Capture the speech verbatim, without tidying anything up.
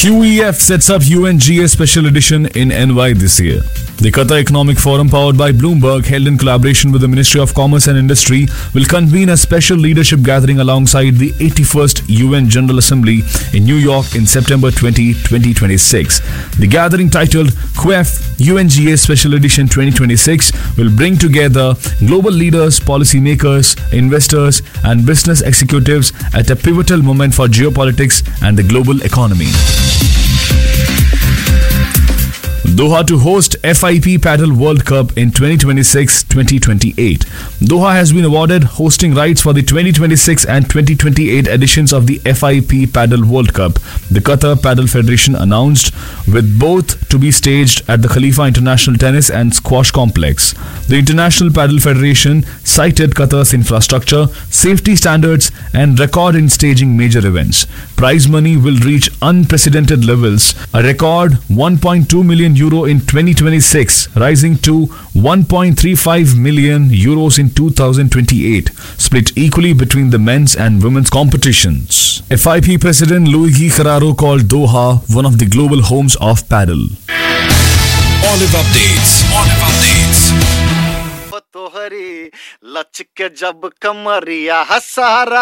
Q E F sets up U N G A Special Edition in N Y this year. The Qatar Economic Forum, powered by Bloomberg, held in collaboration with the Ministry of Commerce and Industry, will convene a special leadership gathering alongside the eighty-first U N General Assembly in New York in September twentieth, twenty twenty-six. The gathering, titled Q E F U N G A Special Edition twenty twenty-six, will bring together global leaders, policymakers, investors, and business executives at a pivotal moment for geopolitics and the global economy. Doha to host F I P Paddle World Cup in twenty twenty-six twenty twenty-eight. Doha has been awarded hosting rights for the twenty twenty-six and twenty twenty-eight editions of the F I P Paddle World Cup. The Qatar Paddle Federation announced, with both to be staged at the Khalifa International Tennis and Squash Complex. The International Paddle Federation cited Qatar's infrastructure, safety standards, and record in staging major events. Prize money will reach unprecedented levels, a record one point two million euro in twenty twenty-six, rising to one point three five million euros in two thousand twenty-eight, split equally between the men's and women's competitions. F I P President Luigi Carraro called Doha one of the global homes of paddle. Olive updates. Olive updates. तोहरी लचके जब कमरिया हसारा